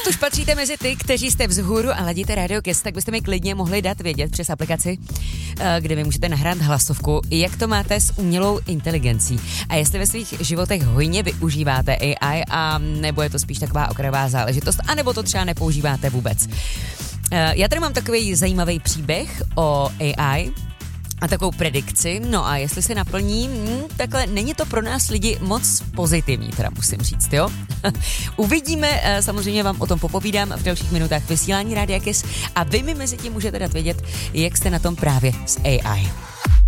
Pokud už patříte mezi ty, kteří jste vzhůru a ladíte Radio Kiss, tak byste mi klidně mohli dát vědět přes aplikaci, kde vy můžete nahrát hlasovku, jak to máte s umělou inteligencí. A jestli ve svých životech hojně využíváte AI, a nebo je to spíš taková okrajová záležitost, anebo to třeba nepoužíváte vůbec. Já tady mám takový zajímavý příběh o AI a takovou predikci, no a jestli se naplní, takhle není to pro nás lidi moc pozitivní, teda musím říct, jo? Uvidíme, samozřejmě vám o tom popovídám v dalších minutách vysílání Rádia Kiss a vy mi mezi tím můžete dát vědět, jak jste na tom právě s AI.